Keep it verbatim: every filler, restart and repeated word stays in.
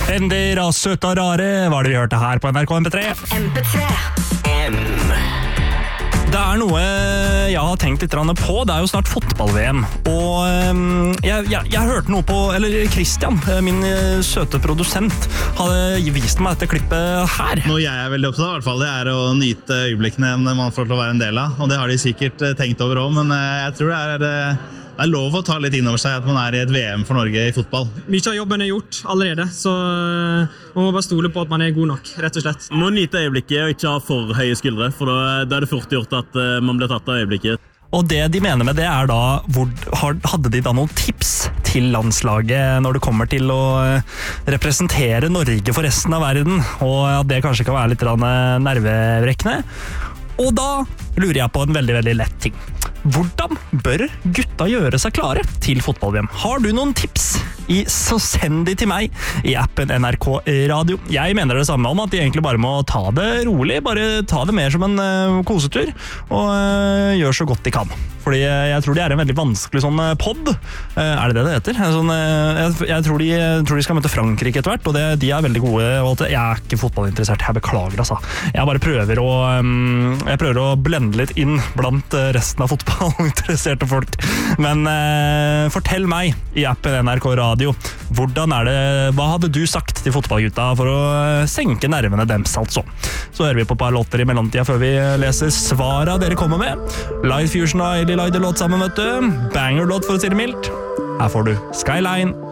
Endera søta rare var det vi hørte her på N R K M P tre. M P tre. M. Det er noe jeg har tenkt litt på. Det er jo snart fotball-V M. Og jeg, jeg, jeg hørte noe på, eller Christian, min søte produsent, hadde vist meg dette klippet her. Noe jeg er veldig opptatt av, i hvert fall, det er å nyte øyeblikkene man får til å være en del av. Og det har de sikkert tenkt over også, men jeg tror det er... Det er lov å ta litt inn over seg at man er i et V M for Norge i fotball. Mye av jobben er gjort allerede, så man må bare stole på at man er god nok, rett og slett. Man må nyte øyeblikket og ikke ha for høye skuldre, for da, da er det fort gjort at man blir tatt av øyeblikket. Og det de mener med det er da, hvor, hadde de da noen tips til landslaget når det kommer til å representere Norge for resten av verden, og at det kanskje kan være litt nervevrekkende? Og da lurer jeg på en veldig, veldig lett ting. Hvordan bør gutta gjøre seg klare til fotball-V M? Har du noen tips? I, så send de til meg i appen N R K Radio. Jeg mener det samme om at de egentlig bare må ta det rolig, bare ta det mer som en uh, kosetur, og uh, gjør så godt de kan. Fordi uh, jeg tror de er en veldig vanskelig sånn uh, podd. Uh, er det det det heter? Sånn, uh, jeg, jeg tror, de, tror de skal møte Frankrike etter hvert, og det, de er veldig gode. Og jeg er ikke fotballinteressert, jeg beklager altså. Jeg bare prøver å, um, jeg prøver å blende litt inn blant uh, resten av fotballinteresserte folk. Men uh, fortell meg i appen N R K Radio, hvordan er det, hva hadde du sagt til fotballgutta for å senke nervene dems altså? Så hører vi på et par låter i mellomtida før vi leser svaret dere kommer med. Live Fusion og Ailey Lider låt sammen, vet du. Banger låt for å si det mildt. Her får du Skyline.